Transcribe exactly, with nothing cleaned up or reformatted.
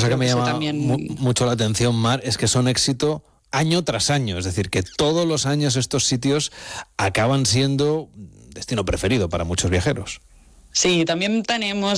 que me llama también... mu- mucho la atención, Mar, es que son éxito año tras año. Es decir, que todos los años estos sitios acaban siendo destino preferido para muchos viajeros. Sí, también tenemos